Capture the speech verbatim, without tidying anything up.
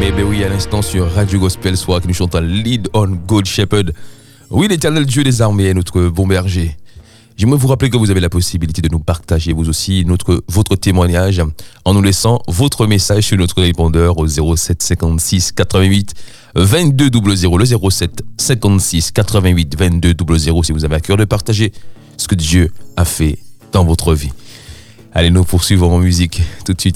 Eh bien oui, à l'instant sur Radio Gospel Soir, qui nous chante Lead on Good Shepherd. Oui, l'Éternel Dieu des armées est notre bon berger. J'aimerais vous rappeler que vous avez la possibilité de nous partager vous aussi notre, votre témoignage en nous laissant votre message sur notre répondeur au zéro sept cinquante-six quatre-vingt-huit vingt-deux zéro zéro, le zéro sept cinquante-six quatre-vingt-huit vingt-deux zéro zéro si vous avez à cœur de partager ce que Dieu a fait dans votre vie. Allez, nous poursuivons en musique tout de suite.